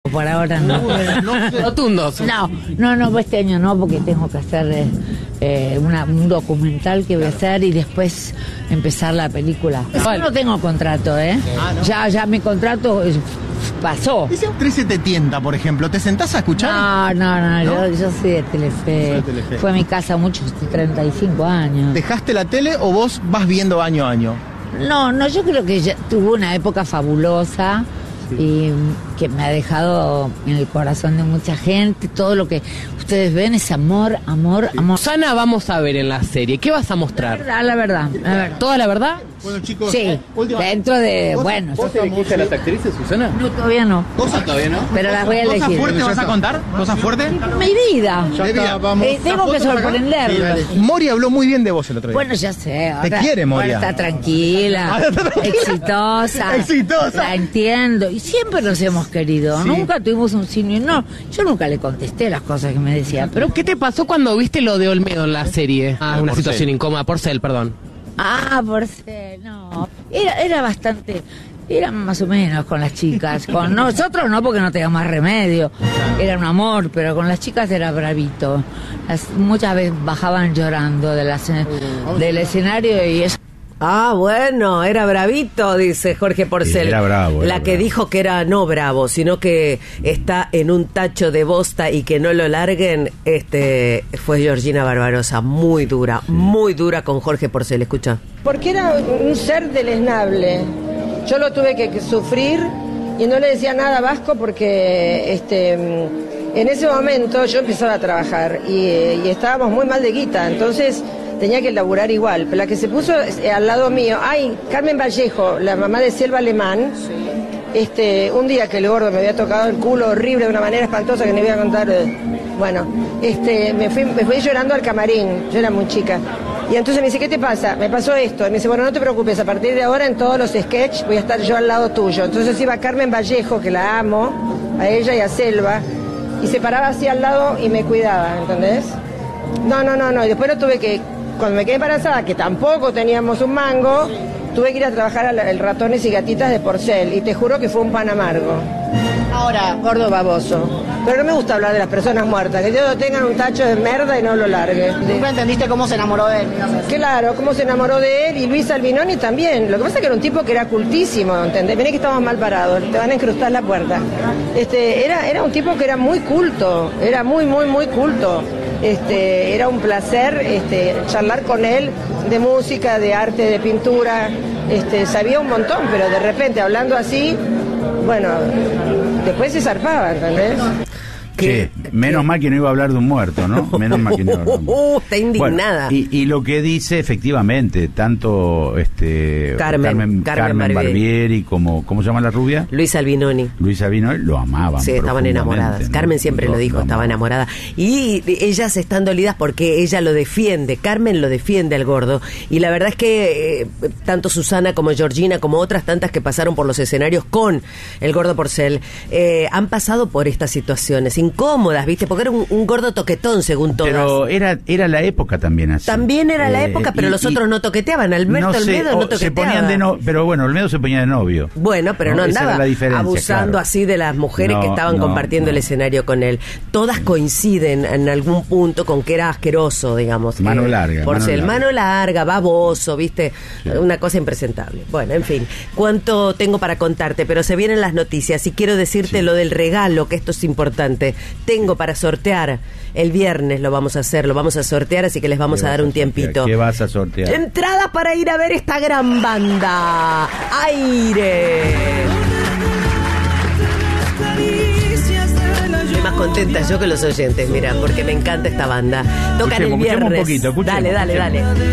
Por ahora no. Rotundos. No, este año no, porque tengo que hacer un documental que voy a hacer y después empezar la película. Yo no tengo contrato, Ya mi contrato pasó. Y si a actriz se te tienta, por ejemplo, ¿te sentás a escuchar? No. Yo soy de Telefe. Fue a mi casa muchos, 35 años. ¿Dejaste la tele o vos vas viendo año a año? No, yo creo que tuvo una época fabulosa. Y que me ha dejado en el corazón de mucha gente. Todo lo que ustedes ven es amor. Susana, vamos a ver en la serie. ¿Qué vas a mostrar? La verdad. ¿Toda la verdad? Bueno, chicos, sí, dentro de... ¿Vos elegiste a las actrices, Susana? No, todavía no. ¿Todavía no? Pero las voy a elegir. ¿Cosas fuertes vas a contar? ¿Cosas fuertes? Mi vida. Tengo que sorprenderlos. Mori habló muy bien de vos el otro día. Bueno, ya sé. Te quiere, Moria. Está tranquila, exitosa. La entiendo. Y siempre nos hemos querido. Sí. Nunca tuvimos un signo. No, yo nunca le contesté las cosas que me decía. ¿Pero qué te pasó cuando viste lo de Olmedo en la serie? Una situación incómoda. Porcel, perdón. Porcel, no. Era bastante... Era más o menos con las chicas. Con nosotros no, porque no teníamos más remedio. Era un amor, pero con las chicas era bravito. Muchas veces bajaban llorando del escenario y eso. Bueno, era bravito, dice Jorge Porcel. Era bravo. La que dijo que era no bravo, sino que está en un tacho de bosta y que no lo larguen, fue Georgina Barbarosa. Muy dura con Jorge Porcel. Escucha. Porque era un ser deleznable. Yo lo tuve que sufrir y no le decía nada a Vasco porque en ese momento yo empezaba a trabajar y estábamos muy mal de guita, entonces tenía que laburar igual. Pero la que se puso al lado mío, Carmen Vallejo, la mamá de Selva Alemán, un día que el gordo me había tocado el culo horrible de una manera espantosa que no voy a contar. Me fui llorando al camarín, yo era muy chica. Y entonces me dice, ¿qué te pasa? Me pasó esto. Y me dice, bueno, no te preocupes, a partir de ahora en todos los sketches voy a estar yo al lado tuyo. Entonces iba Carmen Vallejo, que la amo, a ella y a Selva, y se paraba así al lado y me cuidaba, ¿entendés? No. Y después lo tuve que, cuando me quedé embarazada, que tampoco teníamos un mango, tuve que ir a trabajar al Ratones y Gatitas de Porcel. Y te juro que fue un pan amargo. Ahora, gordo baboso. Pero no me gusta hablar de las personas muertas, que ellos tengan un tacho de merda y no lo largue. ¿Nunca entendiste cómo se enamoró de él? Claro, cómo se enamoró de él y Luis Albinoni también. Lo que pasa es que era un tipo que era cultísimo, ¿entendés? Vení que estamos mal parados, te van a incrustar la puerta. Era un tipo que era muy culto, era muy culto. Era un placer charlar con él de música, de arte, de pintura. Sabía un montón, pero de repente hablando así, bueno, después se zarpaba, ¿entendés? Menos mal que no iba a hablar de un muerto, ¿no? Menos mal que no iba a hablar de un muerto. Está indignada. Bueno, y lo que dice, efectivamente, tanto Carmen Barbieri como, ¿cómo se llama la rubia? Luis Albinoni lo amaban. Sí, estaban enamoradas. ¿No? Carmen siempre lo dijo, estaba enamorada. Y ellas están dolidas porque ella lo defiende. Carmen lo defiende al gordo. Y la verdad es que tanto Susana como Georgina, como otras tantas que pasaron por los escenarios con el gordo Porcel, han pasado por estas situaciones incómodas, ¿viste? Porque era un gordo toquetón, según todas. Pero era la época también así. También era la época, pero los otros no toqueteaban. Olmedo no toqueteaba. Se ponían pero bueno, Olmedo se ponía de novio. Bueno, pero no andaba abusando así de las mujeres que estaban compartiendo el escenario con él. Todas coinciden en algún punto con que era asqueroso, digamos. Mano larga. Porcel, mano larga, baboso, ¿viste? Sí. Una cosa impresentable. Bueno, en fin, cuánto tengo para contarte, pero se vienen las noticias y quiero decirte lo del regalo, que esto es importante. Tengo para sortear el viernes, lo vamos a sortear, así que les vamos a dar un tiempito. ¿Qué vas a sortear? Entradas para ir a ver esta gran banda, Aire. Estoy más contenta yo que los oyentes, mira, porque me encanta esta banda. Tocan el viernes. Escuchemos un poquito, dale.